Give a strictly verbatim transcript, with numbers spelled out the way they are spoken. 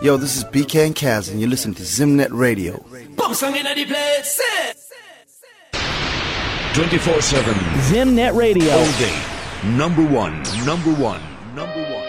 Yo, this is B K and Kaz, and you listen to Zimnet Radio. twenty-four seven Zimnet Radio. All day. Number one. Number one. Number one.